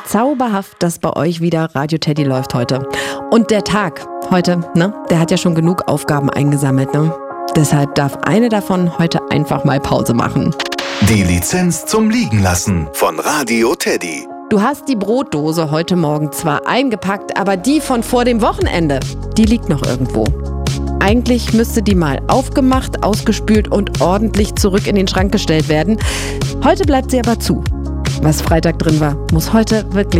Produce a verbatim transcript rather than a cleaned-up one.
zauberhaft, dass bei euch wieder Radio Teddy läuft heute. Und der Tag heute, ne, der hat ja schon genug Aufgaben eingesammelt, ne? Deshalb darf eine davon heute einfach mal Pause machen. Die Lizenz zum Liegenlassen von Radio Teddy. Du hast die Brotdose heute Morgen zwar eingepackt, aber die von vor dem Wochenende, die liegt noch irgendwo. Eigentlich müsste die mal aufgemacht, ausgespült und ordentlich zurück in den Schrank gestellt werden. Heute bleibt sie aber zu. Was Freitag drin war, muss heute wirklich